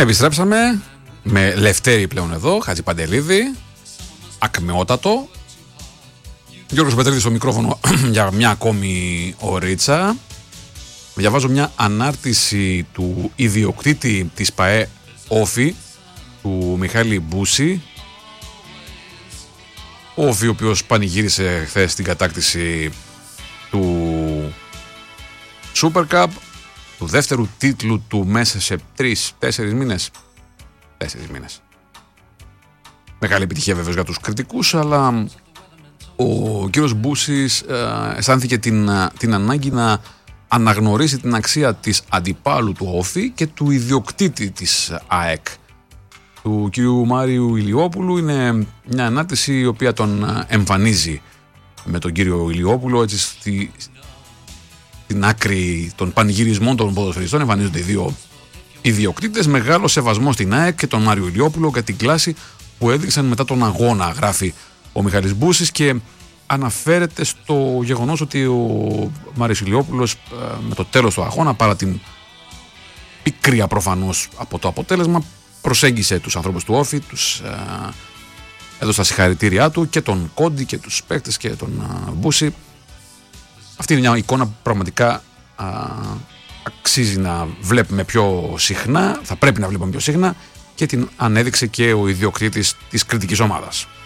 Επιστρέψαμε με Λευτέρη πλέον εδώ, Χατζηπαντελίδη, ακμεότατο. Γιώργος Πετρίδης στο μικρόφωνο για μια ακόμη ωρίτσα. Διαβάζω μια ανάρτηση του ιδιοκτήτη της ΠΑΕ Όφη, του Μιχάλη Μπούση. Ο Όφη, ο οποίος πανηγύρισε χθες την κατάκτηση του Super Cup, του δεύτερου τίτλου του μέσα σε 3-4 μήνες. 4 μήνες. Μεγάλη επιτυχία βέβαιως για τους κριτικούς, αλλά ο κύριος Μπούσης αισθάνθηκε την ανάγκη να αναγνωρίσει την αξία της αντιπάλου του Όφη και του ιδιοκτήτη της ΑΕΚ, του κύριου Μάριου Ηλιόπουλου. Είναι μια ανάρτηση η οποία τον εμφανίζει με τον κύριο Ηλιόπουλο, έτσι στην άκρη των πανηγυρισμών των ποδοσφαιριστών εμφανίζονται οι δύο ιδιοκτήτες. Μεγάλο σεβασμό στην ΑΕΚ και τον Μάριο Ηλιόπουλο για την κλάση που έδειξαν μετά τον αγώνα, γράφει ο Μιχάλης Μπούσης, και αναφέρεται στο γεγονός ότι ο Μάριος Ηλιόπουλος με το τέλος του αγώνα, παρά την πικρία προφανώς από το αποτέλεσμα, προσέγγισε τους ανθρώπους του Όφη, τους έδωσε τα συγχαρητήριά του και τον Κόντι και τους παίκτες και τον Μπούση. Αυτή είναι μια εικόνα που πραγματικά αξίζει να βλέπουμε πιο συχνά, θα πρέπει να βλέπουμε πιο συχνά, και την ανέδειξε και ο ιδιοκτήτης της κριτικής ομάδας.